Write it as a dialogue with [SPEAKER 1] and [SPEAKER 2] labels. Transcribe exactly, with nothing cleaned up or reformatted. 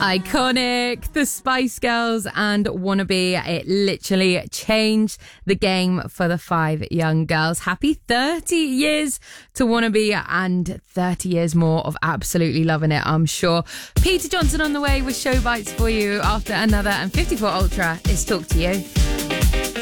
[SPEAKER 1] Iconic, the Spice Girls and Wannabe. It literally changed the game for the five young girls. Happy thirty years to Wannabe and thirty years more of absolutely loving it, I'm sure. Peter Johnson on the way with Show Bites for you after another, and fifty-four Ultra is Talk to You.